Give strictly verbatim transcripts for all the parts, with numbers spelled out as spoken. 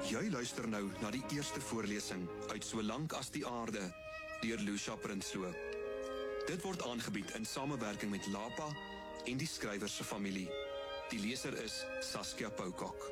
Jy luister nou na die eerste voorlesing uit So lank as die aarde deur Lucia Prinsloo. Dit word aangebied in samewerking met Lapa en die skrywer se familie. Die leser is Saskia Poukak.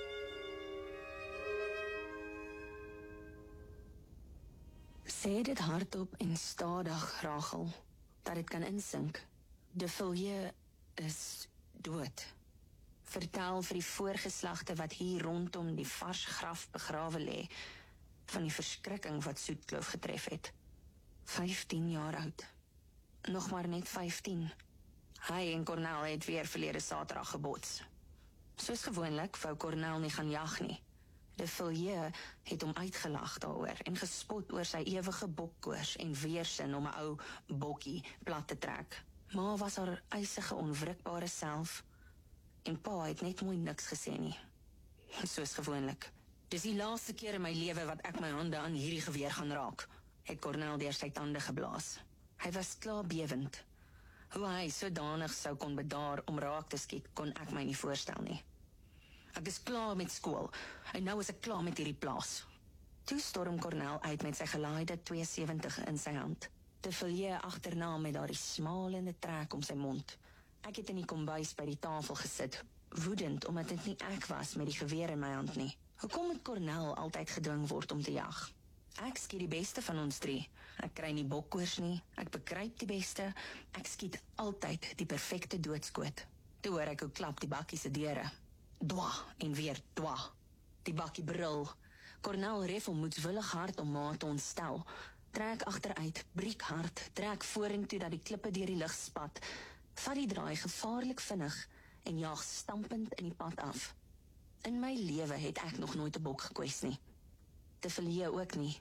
Sê dit hardop en stadig, Rachel, dat dit kan insink. De Villiers is dood. Vertel vir die voorgeslagte wat hier rondom die vars graf begrawe lê, van die verskrikking wat Soetkloof getref het. vyftien jaar oud. Nog maar net vyftien. Hy en Cornel het weer verlede Saterdag gebots. Soos gewoonlik wou Cornel nie gaan jag nie. De Villiers het hom uitgelag daaroor en gespot oor sy ewige bokkoors en weersin om 'n ou bokkie plat te trek. Ma was haar eisige onwrikbare self en pa het net mooi niks gesê nie. Soos gewoonlik. Dis die laaste keer in my lewe wat ek my hande aan hierdie geweer gaan raak, het Cornel deur sy tande geblaas. Hy was klaar bewend. Hoe hy sodanig sou kon bedaar om raak te skiet, kon ek my nie voorstel nie. Ek is klaar met skool, en nou is ek klaar met hierdie plaas. Toe storm Cornel uit met sy gelaaide twee sewentig in sy hand. De Villiers agterna met daardie smalende trek om sy mond. Ek het in die kombuis by die tafel gesit, woedend omdat dit nie ek was met die geweer in my hand nie. Hoekom moet Cornel altyd gedwing word om te jag? Ek skiet die beste van ons drie. Ek kry nie bokkoors nie, ek bekruip die beste, ek skiet altyd die perfekte doodskoot. Toe hoor ek hoe klap die bakkie se deure. Dwa en weer dwa. Die bakkie brul. Cornel reffel moedswillig hard om ma te ontstel. Trek agteruit, briek hard, trek vorentoe dat die klippe deur die lug spat. Vat die draai gevaarlik vinnig en jaag stampend in die pad af. In my lewe het ek nog nooit 'n bok gekwes nie. De Villiers ook nie.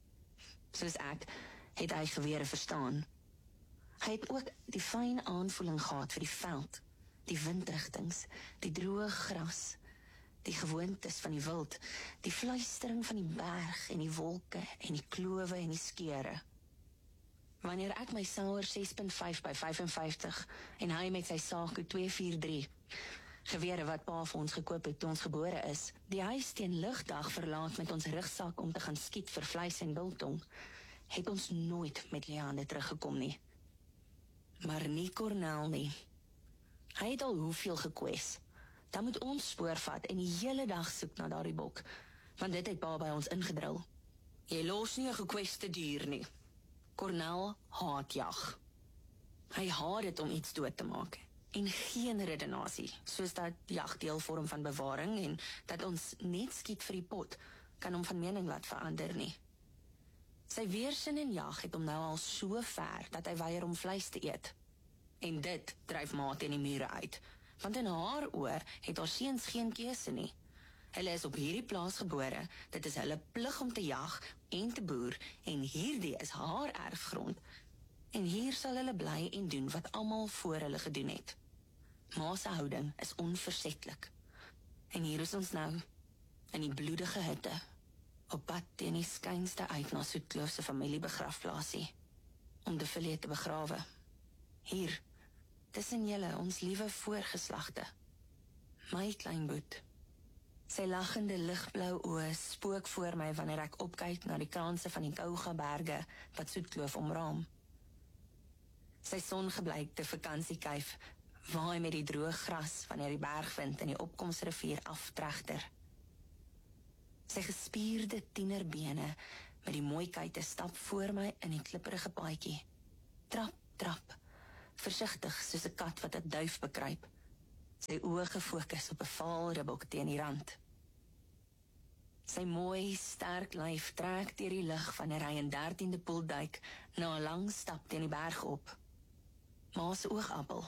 Soos ek, het hy gewere verstaan. Hy het ook die fyn aanvoeling gehad vir die veld, die windrigtings, die droë gras, die gewoontes van die wild, die fluistering van die berg en die wolke en die klowe en die skeure. Wanneer ek my Sauer ses punt vyf by vyf en vyftig en hy met sy Saku twee vier drie, gewere wat pa vir ons gekoop het toe ons gebore is, die huis teen ligdag verlaat met ons rugsak om te gaan skiet vir vleis en biltong, het ons nooit met Leande teruggekom nie. Maar nie Cornel nie. Hy het al hoeveel gekwes. Dan moet ons spoor vat en die hele dag soek na daardie bok, want dit het pa by ons ingedrul. Jy los nie 'n gekweste dier nie. Cornel haat jag. Hy haat dit om iets dood te maak. En geen redenasie, soos dat jag deel vorm van bewaring en dat ons net skiet vir die pot, kan hom van mening laat verander nie. Sy weersin en jag het hom nou al so ver dat hy weier om vleis te eet. En dit dryf ma teen die mure uit, want in haar oor het haar seuns geen keuse nie. Hulle is op hierdie plaas gebore, dit is hulle plig om te jag en te boer, en hierdie is haar erfgrond. En hier sal hulle bly en doen wat almal voor hulle gedoen het. Ma se houding is onversetlik. En hier is ons nou, in die bloedige hitte, op pad teen die skynste uit na Soetkloof se familiebegrafplaasie, om De Villiers te begrawe. Hier, tussen julle, ons liewe voorgeslagte. My kleinboet. Sy lachende ligblou oë spook voor my wanneer ek opkyk na die kranse van die Kouga berge wat Soetkloof omraam. Sy songebleikte vakansiekuif waai met die droë gras wanneer die bergwind in die opkomsrivier aftregter. Sy gespierde tienerbene met die mooi kuite stap voor my in die klipperige paadjie. Trap, trap, versigtig soos 'n kat wat 'n duif bekruip. Sy oë gefokus op 'n vaal ribbok teen die rand. Sy mooi, sterk lyf trek deur die lug wanneer hy in dertiende poel duik na 'n lang stap teen die berg op. Ma se oogappel.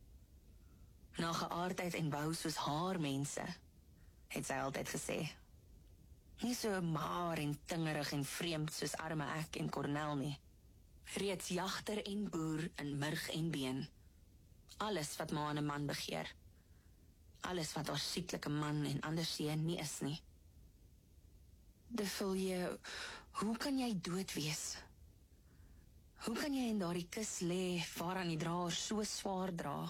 Na geaardheid en bou soos haar mense, het sy altyd gesê. Nie so maar en tingerig en vreemd soos arme ek en Cornel nie. Reeds jagter en boer in murg en been. Alles wat ma aan 'n man begeer. Alles wat haar sieklike man en anderseen nie is nie. De Villiers, hoe kan jy dood wees? Hoe kan jy in daardie kus lê waaraan die draer so swaar dra?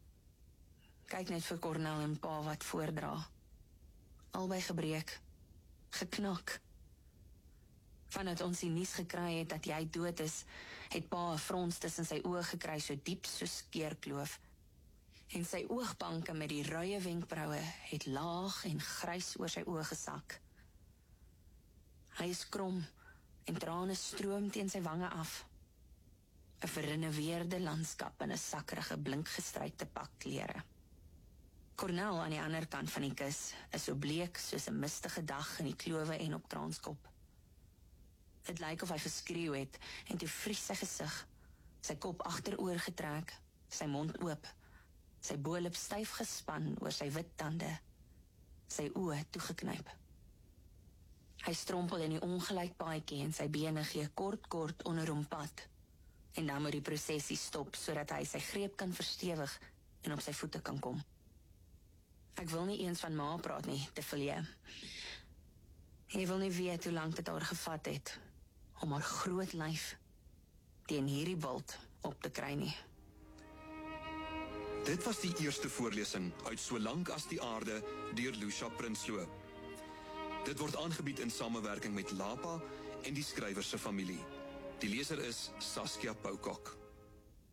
Kyk net vir Cornel en pa wat voordra. Albei gebreek, geknak. Vandat ons die nuus gekry het dat jy dood is, het pa 'n frons tussen sy oë gekry so diep soos keerkloof. En sy oogbanke met die ruie wenkbroue het laag en grys oor sy oë gesak. Hy is krom en trane stroom teen sy wange af. 'n Verrenoveerde landskap in 'n sakkerige blinkgestrykte pak klere. Cornel aan die ander kant van die kus is so bleek soos 'n mistige dag in die klowe en op Transkop. Dit lyk of hy geskreeu het en toe vries sy gesig, sy kop agteroor getrek, sy mond oop, sy bo-lip styf gespan oor sy wit tande, sy oë toegeknyp. Hy strompel in die ongelyk paadjie en sy bene gee kort kort onder hom pad. En dan moet die prosesie stop sodat hy sy greep kan verstewig en op sy voete kan kom. Ek wil nie eens van ma praat nie, te veel. Jy wil nie weet hoe lank dit haar gevat het om haar groot lyf teen hierdie bult op te kry nie. Dit was die eerste voorlesing uit Solank as die aarde deur Lucia Prinsloo. Dit word aangebied in samewerking met Lapa en die skrywer se familie. Die leser is Saskia Poukok.